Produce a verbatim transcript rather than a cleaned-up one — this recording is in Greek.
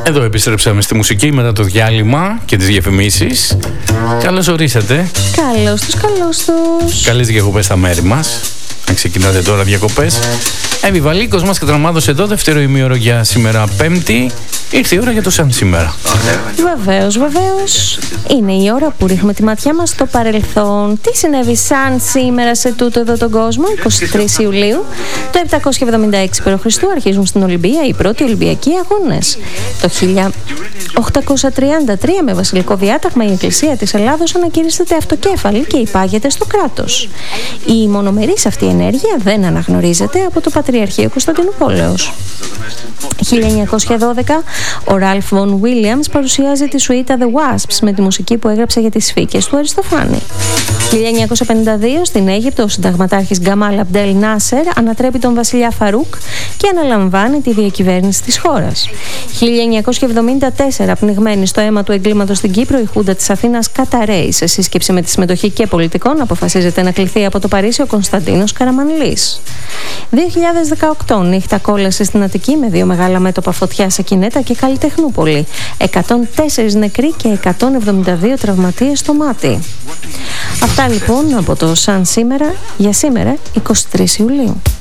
Εδώ επιστρέψαμε στη μουσική μετά το διάλειμμα και τις διαφημίσεις. Καλώς ορίσατε. Καλώς τους, καλώς τους. Καλές διακοπές στα μέρη μας. Αν ξεκινάτε τώρα διακοπές. Εύη Βαλίκος μας κατανομάδωσε το δεύτερο ημίωρο για σήμερα Πέμπτη. Ήρθε η ώρα για το σαν σήμερα. Βεβαίως, βεβαίως. Είναι η ώρα που ρίχνουμε τη ματιά μας στο παρελθόν. Τι συνέβη σαν σήμερα σε τούτο εδώ τον κόσμο? εικοστή τρίτη Ιουλίου το επτακόσια εβδομήντα έξι π.Χ. αρχίζουν στην Ολυμπία οι πρώτοι Ολυμπιακοί αγώνες. Το χίλια οκτακόσια τριάντα τρία με βασιλικό διάταγμα η Εκκλησία της Ελλάδος ανακηρύσσεται αυτοκέφαλη και υπάγεται στο κράτος. Η μονομερής αυτή ενέργεια δεν αναγνωρίζεται από το Πατριαρχείο Κωνσταντινούπολεως. χίλια εννιακόσια δώδεκα ο Ραλφ Βον Βίλιαμς παρουσιάζει τη σουίτα The Wasps με τη μουσική που έγραψε για τις φύκες του Αριστοφάνη. χίλια εννιακόσια πενήντα δύο στην Αίγυπτο ο συνταγματάρχης Γκαμάλ Αμπντέλ Νάσερ ανατρέπει τον βασιλιά Φαρούκ και αναλαμβάνει τη διακυβέρνηση της χώρας. χίλια εννιακόσια εβδομήντα τέσσερα πνιγμένη στο αίμα του εγκλήματος στην Κύπρο η Χούντα της Αθήνας καταραίει σε σύσκεψη με τη συμμετοχή και πολιτικών αποφασίζεται να κληθεί από το Παρίσι ο Κωνσταντίνος Καραμανλής. δύο χιλιάδες δεκαοκτώ νύχτα κόλαση στην Αττική με δύο μεγάλα μέτωπα φωτιά σε Κινέτα και Καλλιτεχνούπολη. εκατόν τέσσερα νεκροί και εκατόν εβδομήντα δύο τραυματίες στο μάτι. Αυτά λοιπόν από το σαν σήμερα για σήμερα εικοστή τρίτη Ιουλίου.